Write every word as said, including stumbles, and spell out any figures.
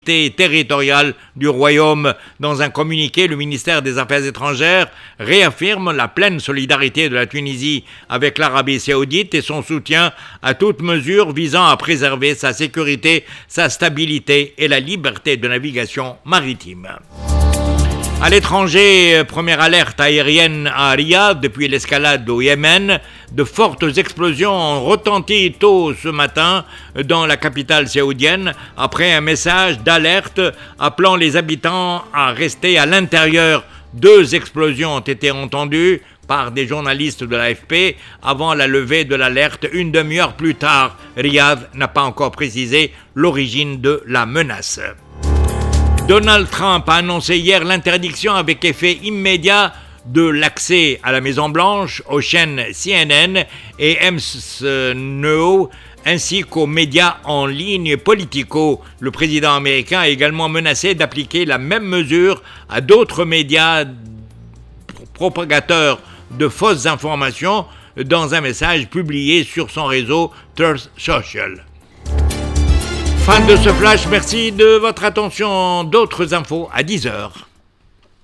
territoriale du Royaume. Dans un communiqué, le ministère des Affaires étrangères réaffirme la pleine solidarité de la Tunisie avec l'Arabie saoudite et son soutien à toute mesure visant à préserver sa sécurité, sa stabilité et la liberté de navigation maritime. À l'étranger, première alerte aérienne à Riyad depuis l'escalade au Yémen. De fortes explosions ont retenti tôt ce matin dans la capitale saoudienne après un message d'alerte appelant les habitants à rester à l'intérieur. Deux explosions ont été entendues par des journalistes de l'A F P avant la levée de l'alerte une demi-heure plus tard. Riyad n'a pas encore précisé l'origine de la menace. Donald Trump a annoncé hier l'interdiction avec effet immédiat de l'accès à la Maison-Blanche, aux chaînes C N N et M S N O, ainsi qu'aux médias en ligne politico. Le président américain a également menacé d'appliquer la même mesure à d'autres médias propagateurs de fausses informations dans un message publié sur son réseau Truth Social. Fin de ce flash, merci de votre attention. D'autres infos à dix heures.